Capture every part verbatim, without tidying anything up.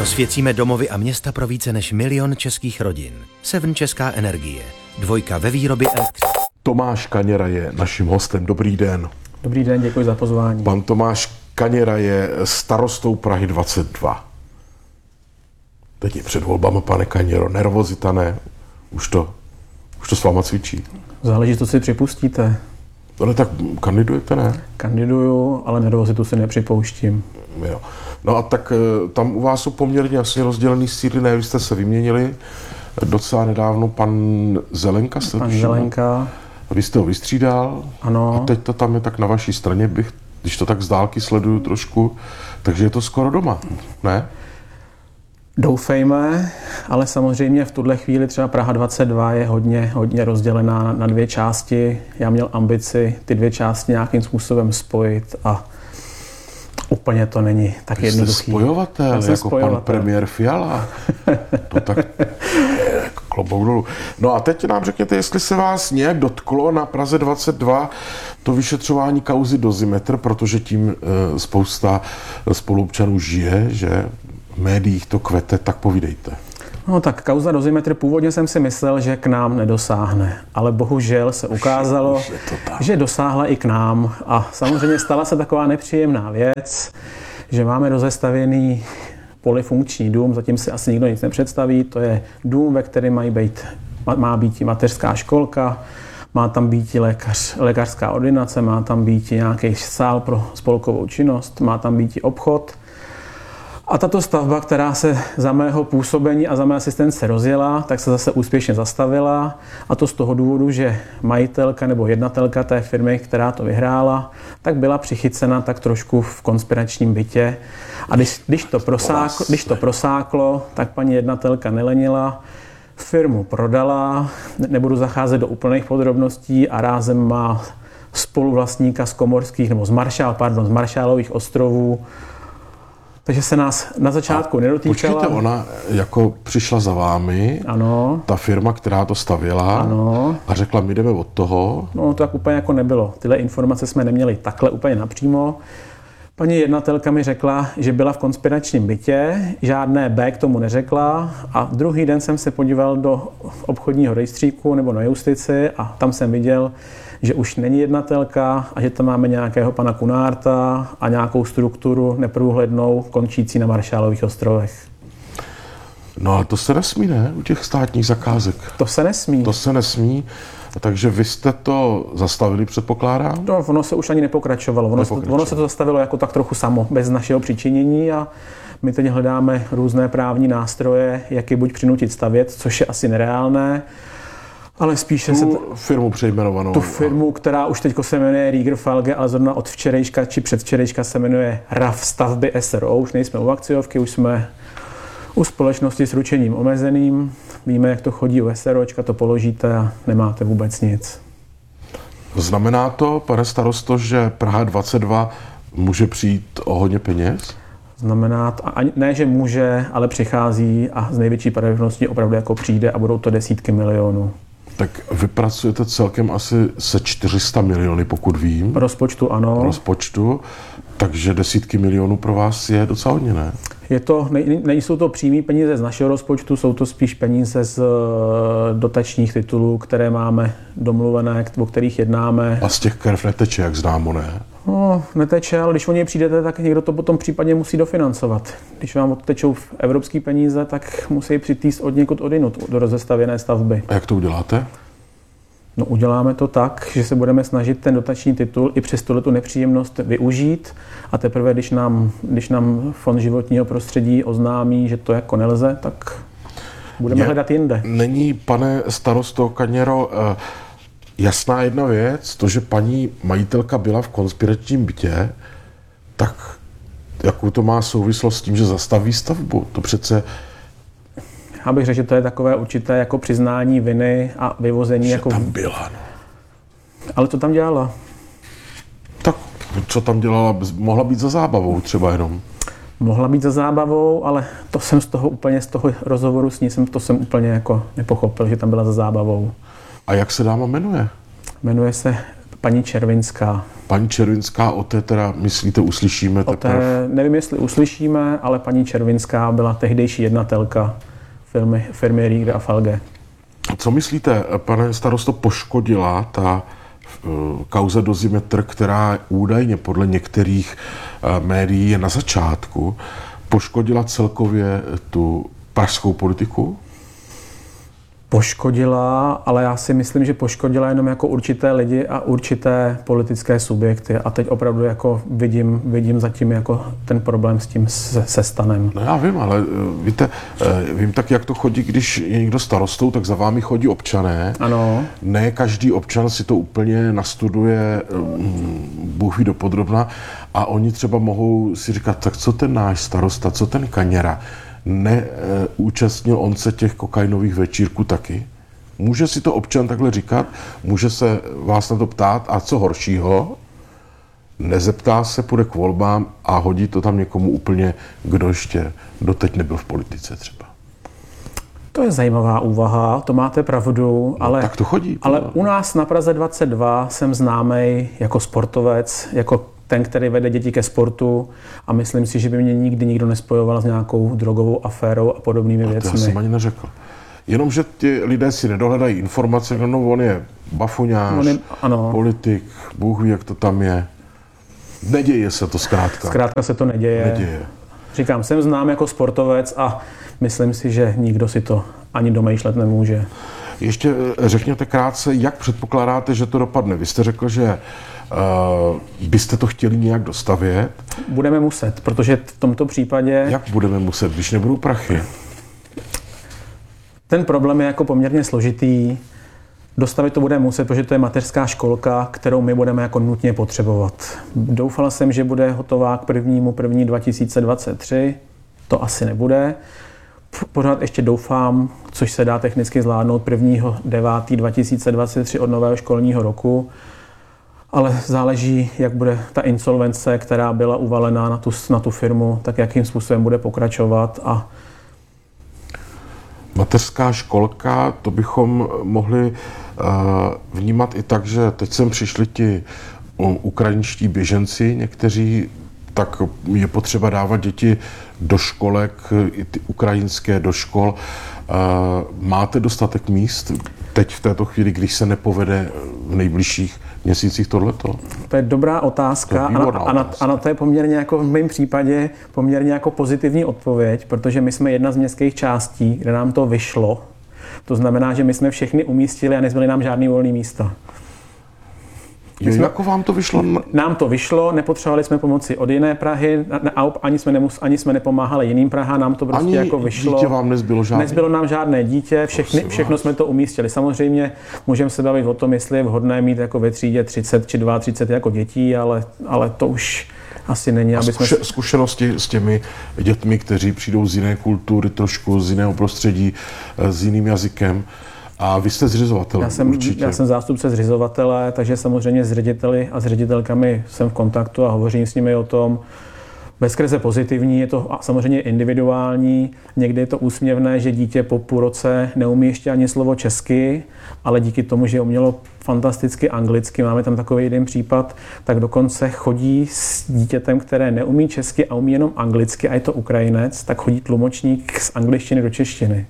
Rozsvěcíme domovy a města pro více než milion českých rodin. Seven Česká energie. Dvojka ve výrobě elektřiny. Tomáš Kaněra je naším hostem. Dobrý den. Dobrý den, děkuji za pozvání. Pan Tomáš Kaněra je starostou Prahy dvacet dva. Teď je před volbama, pane Kaněro. Nervozita ne? Už to, už to s váma cvičí. Záleží, co si připustíte. Ale tak kandidujete, ne? Kandiduju, ale nervozitu si nepřipouštím. Jo. No a tak tam u vás jsou poměrně jasně rozdělený síly, ne? Vy jste se vyměnili docela nedávno, pan Zelenka jste Pan všiml? Zelenka. Vy jste ho vystřídal. Ano. A teď to tam je tak na vaší straně, bych, když to tak z dálky sleduju trošku, takže je to skoro doma, ne? Doufejme, ale samozřejmě v tuhle chvíli třeba Praha dvacet dva je hodně, hodně rozdělená na dvě části. Já měl ambici ty dvě části nějakým způsobem spojit a úplně to není tak jednoduchý. Jste spojovatel, jako spojovatel. Pan premiér Fiala. To tak klobouk dolů. No a teď nám řekněte, jestli se vás nějak dotklo na Praze dvacet dva to vyšetřování kauzy Dozimetr, protože tím e, spousta spoluobčanů žije, že v médiích to kvete, tak povídejte. No tak kauza Dozimetr, původně jsem si myslel, že k nám nedosáhne, ale bohužel se ukázalo, už, už že dosáhla i k nám a samozřejmě stala se taková nepříjemná věc, že máme rozestavěný polyfunkční dům, zatím si asi nikdo nic nepředstaví, to je dům, ve kterém mají být, má být mateřská školka, má tam být lékař, lékařská ordinace, má tam být nějaký sál pro spolkovou činnost, má tam být obchod. A tato stavba, která se za mého působení a za mé asistence rozjela, tak se zase úspěšně zastavila. A to z toho důvodu, že majitelka nebo jednatelka té firmy, která to vyhrála, tak byla přichycena tak trošku v konspiračním bytě. A když, když, to, prosáklo, když to prosáklo, tak paní jednatelka nelenila, firmu prodala, nebudu zacházet do úplných podrobností a rázem má spoluvlastníka z Komorských, nebo z Maršál, pardon, z Maršálových ostrovů. Takže se nás na začátku a nedotýkala. Počkejte, ona jako přišla za vámi, ano. Ta firma, která to stavěla, ano. A řekla, my jdeme od toho. No to tak úplně jako nebylo. Tyhle informace jsme neměli takhle úplně napřímo. Paní jednatelka mi řekla, že byla v konspiračním bytě, žádné B k tomu neřekla a druhý den jsem se podíval do obchodního rejstříku nebo na justici a tam jsem viděl, že už není jednatelka a že tam máme nějakého pana Kunárta a nějakou strukturu neprůhlednou končící na Maršálových ostrovech. No ale to se nesmí, ne? U těch státních zakázek. To se nesmí. To se nesmí. Takže vy jste to zastavili, předpokládám? No, ono se už ani nepokračovalo. Ono, nepokračovalo. Se, ono se to zastavilo jako tak trochu samo, bez našeho přičinění a my teď hledáme různé právní nástroje, jak je buď přinutit stavět, což je asi nereálné, ale spíše tu se... Tu firmu přejmenovanou. Tu firmu, která už teď se jmenuje Rieger Falge, ale zrovna od včerejška či předvčerejška se jmenuje R A F Stavby S R O. Už nejsme u akciovky, už jsme u společnosti s ručením omezeným. Víme, jak to chodí u SROčka, to položíte a nemáte vůbec nic. Znamená to, pane starosto, že Praha dvacet dva může přijít o hodně peněz? Znamená to, ne, že může, ale přichází a z největší pravděpodobností opravdu jako přijde a budou to desítky milionů. Tak vy pracujete celkem asi se čtyři sta miliony, pokud vím. Rozpočtu ano. Rozpočtu, takže desítky milionů pro vás je docela hodně, ne? Je to, ne, nejsou to přímé peníze z našeho rozpočtu, jsou to spíš peníze z dotačních titulů, které máme domluvené, o kterých jednáme. A z těch krev neteče, jak známo, ne? No, neteče, ale když o něj přijdete, tak někdo to potom případně musí dofinancovat. Když vám odtečou evropské peníze, tak musí přitýst od někud odinut do rozestavěné stavby. A jak to uděláte? No, uděláme to tak, že se budeme snažit ten dotační titul i přes tuhletu nepříjemnost využít a teprve, když nám, když nám Fond životního prostředí oznámí, že to jako nelze, tak budeme Je, hledat jinde. Není, pane starosto Kaněro, jasná jedna věc, to, že paní majitelka byla v konspiračním bytě, tak jakou to má souvislost s tím, že zastaví stavbu? To přece... Já bych řekl, že to je takové určité jako přiznání viny a vyvození. Že jako... tam byla, no. Ale co tam dělala? Tak, co tam dělala, mohla být za zábavou třeba jenom. Mohla být za zábavou, ale to jsem z toho úplně, z toho rozhovoru s ní, jsem, to jsem úplně jako nepochopil, že tam byla za zábavou. A jak se dáma jmenuje? Jmenuje se Paní Červinská. Paní Červinská, o té teda myslíte, uslyšíme teprve? O té nevím, jestli uslyšíme, ale paní Červinská byla tehdejší jednatelka firmy, firmy Rieger a Felge. Co myslíte, pane starosto, poškodila ta kauza Dozimetr, která údajně podle některých médií je na začátku, poškodila celkově tu pražskou politiku? Poškodila, ale já si myslím, že poškodila jenom jako určité lidi a určité politické subjekty. A teď opravdu jako vidím, vidím zatím jako ten problém s tím se, se stanem. No já vím, ale víte, vím tak, jak to chodí, když je někdo starostou, tak za vámi chodí občané. Ano. Ne každý občan si to úplně nastuduje, Bůh ví dopodrobna, a oni třeba mohou si říkat, tak co ten náš starosta, co ten Kaněra, neúčastnil on se těch kokainových večírků taky? Může si to občan takhle říkat? Může se vás na to ptát? A co horšího? Nezeptá se, půjde k volbám a hodí to tam někomu úplně, kdo ještě doteď nebyl v politice třeba. To je zajímavá úvaha, to máte pravdu, no, ale, tak to chodí. Ale u nás na Praze dvacet dva jsem známý jako sportovec, jako ten, který vede děti ke sportu, a myslím si, že by mě nikdy nikdo nespojoval s nějakou drogovou aférou a podobnými no, věcmi. To já jsem ani neřekl. Jenomže ti lidé si nedohledají informace, no on je bafuňář, on je, ano. politik, Bůh ví, jak to tam je. Neděje se to zkrátka. Zkrátka se to neděje. Neděje. Říkám, jsem znám jako sportovec a myslím si, že nikdo si to ani domýšlet nemůže. Ještě řekněte krátce, jak předpokládáte, že to dopadne? Vy jste řekl, že uh, byste to chtěli nějak dostavět. Budeme muset, protože v tomto případě... Jak budeme muset, když nebudou prachy? Ten problém je jako poměrně složitý. Dostavit to budeme muset, protože to je mateřská školka, kterou my budeme jako nutně potřebovat. Doufal jsem, že bude hotová k prvnímu první dva tisíce dvacet tři. To asi nebude. Pořád ještě doufám, což se dá technicky zvládnout prvního devátého dva tisíce dvacet tři od nového školního roku. Ale záleží, jak bude ta insolvence, která byla uvalená na tu, na tu firmu, tak jakým způsobem bude pokračovat. A mateřská školka, to bychom mohli uh, vnímat i tak, že teď sem přišli ti um, ukrajinští běženci, někteří, tak je potřeba dávat děti do školek, i ty ukrajinské do škol. Uh, máte dostatek míst teď v této chvíli, když se nepovede v nejbližších měsících tohleto? To je dobrá otázka, to je a, na, otázka. a, na, a na to je poměrně jako v mém případě poměrně jako pozitivní odpověď, protože my jsme jedna z městských částí, kde nám to vyšlo. To znamená, že my jsme všechny umístili a nezbyly nám žádný volný místa. Je, jsme, jako vám to vyšlo? Nám to vyšlo, nepotřebovali jsme pomoci od jiné Prahy, ani jsme, nemus, ani jsme nepomáhali jiným Prahám, nám to prostě ani jako vyšlo. Dítě vám nezbylo žádné? Nezbylo nám žádné dítě, všechny, všechno jsme to umístili. Samozřejmě můžeme se bavit o tom, jestli je vhodné mít jako ve třídě třicet či třicet dva jako dětí, ale, ale to už asi není. A aby zkuše, jsme... zkušenosti s těmi dětmi, kteří přijdou z jiné kultury, trošku z jiného prostředí, s jiným jazykem. A vy jste zřizovatel, já jsem, určitě. Já jsem zástupce zřizovatele, takže samozřejmě s řediteli a s ředitelkami jsem v kontaktu a hovořím s nimi o tom. Veskrze pozitivní, je to samozřejmě individuální. Někdy je to úsměvné, že dítě po půl roce neumí ještě ani slovo česky, ale díky tomu, že umělo fantasticky anglicky, máme tam takový jeden případ, tak dokonce chodí s dítětem, které neumí česky a umí jenom anglicky, a je to Ukrajinec, tak chodí tlumočník z angličtiny do češtiny.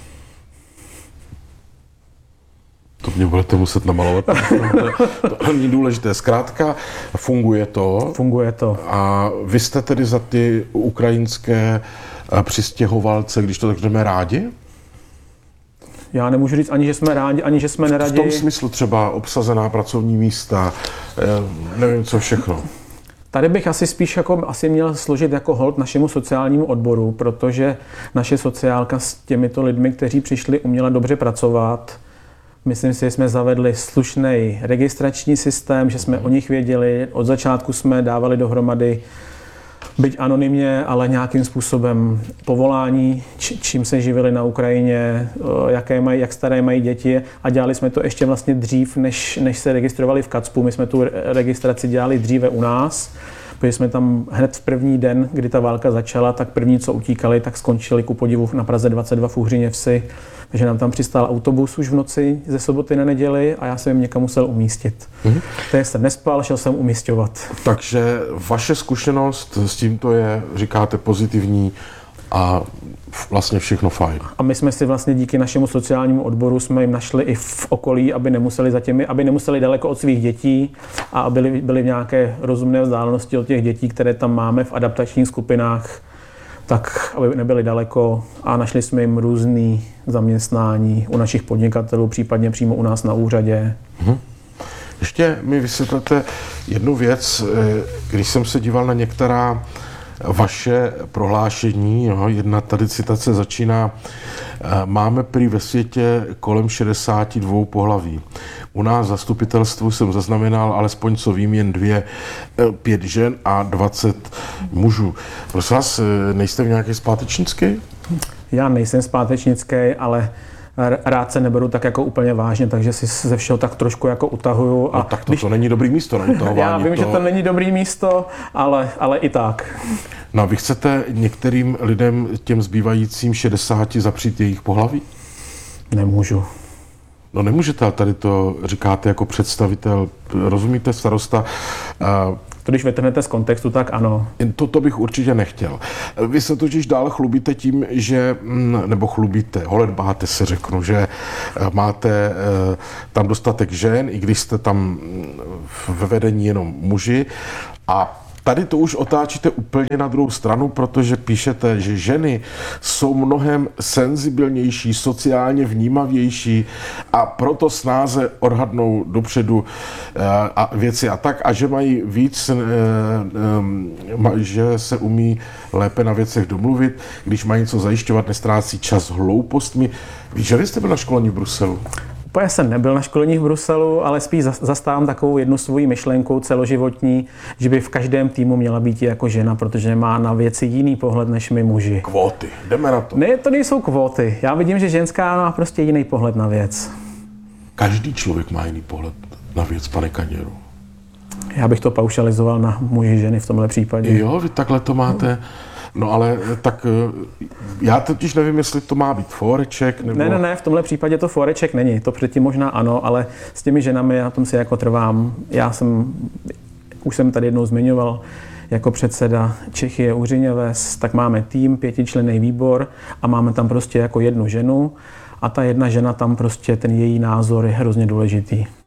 To mě budete muset namalovat. To není důležité. Zkrátka, funguje to. Funguje to. A vy jste tedy za ty ukrajinské přistěhovalce, když to tak řekneme, rádi? Já nemůžu říct ani, že jsme rádi, ani, že jsme neradi. V tom smyslu třeba obsazená pracovní místa, nevím co všechno. Tady bych asi spíš jako, asi měl složit jako hold našemu sociálnímu odboru, protože naše sociálka s těmito lidmi, kteří přišli, uměla dobře pracovat. Myslím si, že jsme zavedli slušný registrační systém, že jsme o nich věděli. Od začátku jsme dávali dohromady, byť anonymně, ale nějakým způsobem povolání, čím se živili na Ukrajině, jaké mají, jak staré mají děti. A dělali jsme to ještě vlastně dřív, než, než se registrovali v KACPu. My jsme tu registraci dělali dříve u nás, Byli jsme tam hned v první den, kdy ta válka začala, tak první, co utíkali, tak skončili ku podivu na Praze dvacet dva v Uhříněvsi. Takže nám tam přistál autobus už v noci ze soboty na neděli a já jsem jim někam musel umístit. Mm-hmm. Takže jsem nespal, šel jsem umísťovat. Takže vaše zkušenost s tímto je, říkáte, pozitivní a vlastně všechno fajn. A my jsme si vlastně díky našemu sociálnímu odboru jsme jim našli i v okolí, aby nemuseli za těmi, aby nemuseli daleko od svých dětí a aby byli, byli v nějaké rozumné vzdálenosti od těch dětí, které tam máme v adaptačních skupinách, tak aby nebyli daleko a našli jsme jim různé zaměstnání u našich podnikatelů, případně přímo u nás na úřadě. Mhm. Ještě mi vysvětlete jednu věc, když jsem se díval na některá vaše prohlášení, jo, jedna tady citace začíná, máme prý ve světě kolem šedesát dva pohlaví. U nás v zastupitelstvu jsem zaznamenal, alespoň co vím, jen dvě, pět žen a dvacet mužů. Prosím vás, nejste v nějaké zpátečnické? Já nejsem zpátečnický, ale rád se neberu tak jako úplně vážně, takže si ze všeho tak trošku jako utahuju. A no, tak to, když... to není dobrý místo na utahování. Já vím, to... že to není dobrý místo, ale, ale i tak. No a vy chcete některým lidem, těm zbývajícím šedesáti, zapřít jejich pohlaví? Nemůžu. No nemůžete, ale tady to říkáte jako představitel, rozumíte, starosta. To, když vytrhnete z kontextu, tak ano. To, to bych určitě nechtěl. Vy se totiž dál chlubíte tím, že, nebo chlubíte, holedbáte se řeknu, že máte tam dostatek žen, i když jste tam ve vedení jenom muži. A tady to už otáčíte úplně na druhou stranu, protože píšete, že ženy jsou mnohem senzibilnější, sociálně vnímavější a proto snáze odhadnou dopředu a věci a tak, a že mají víc, že se umí lépe na věcech domluvit, když mají něco zajišťovat, nestrácí čas hloupostmi. Víš, že vy jste byl na školení v Bruselu? Úplně jsem nebyl na školení v Bruselu, ale spíš zastávám takovou jednu svoji myšlenku celoživotní, že by v každém týmu měla být jako žena, protože má na věci jiný pohled než my muži. Kvóty, jdeme na to. Ne, to nejsou kvóty. Já vidím, že ženská má prostě jiný pohled na věc. Každý člověk má jiný pohled na věc, pane Kaněru. Já bych to paušalizoval na muži, ženy v tomhle případě. Jo, vy takhle to máte. No ale tak já totiž nevím, jestli to má být foreček nebo... Ne, ne, ne, v tomhle případě to foreček není. To předtím možná ano, ale s těmi ženami na tom si jako trvám. Já jsem, už jsem tady jednou zmiňoval, jako předseda Čechy Uhříněves, tak máme tým, pětičlenný výbor a máme tam prostě jako jednu ženu a ta jedna žena tam prostě, ten její názor je hrozně důležitý.